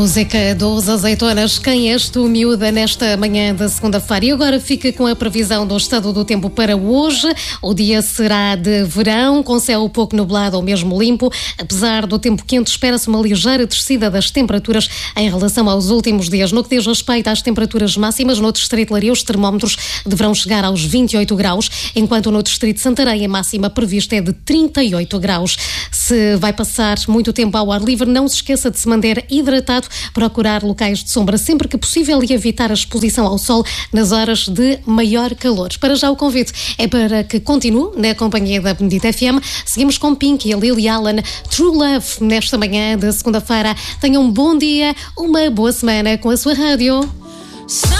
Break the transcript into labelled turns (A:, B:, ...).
A: Música dos Azeitonas, quem és tu, miúda, nesta manhã da segunda-feira. E agora fica com a previsão do estado do tempo para hoje. O dia será de verão, com céu pouco nublado ou mesmo limpo. Apesar do tempo quente, espera-se uma ligeira descida das temperaturas em relação aos últimos dias. No que diz respeito às temperaturas máximas, no Distrito de Leiria, os termómetros deverão chegar aos 28 graus, enquanto no Distrito de Santarém a máxima prevista é de 38 graus. Se vai passar muito tempo ao ar livre, não se esqueça de se manter hidratado, procurar locais de sombra sempre que possível e evitar a exposição ao sol nas horas de maior calor. Para já o convite é para que continue na companhia da Benedita FM. Seguimos com Pink e Lily Allen, True Love, nesta manhã de segunda-feira. Tenham um bom dia, uma boa semana com a sua rádio.